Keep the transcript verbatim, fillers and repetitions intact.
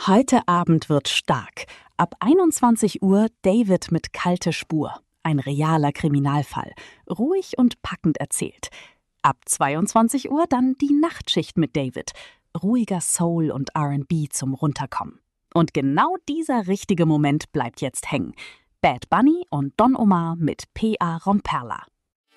Heute Abend wird stark. Ab einundzwanzig Uhr David mit Kalte Spur. Ein realer Kriminalfall. Ruhig und packend erzählt. Ab zweiundzwanzig Uhr dann die Nachtschicht mit David. Ruhiger Soul und R and B zum Runterkommen. Und genau dieser richtige Moment bleibt jetzt hängen. Bad Bunny und Don Omar mit P A Romperla.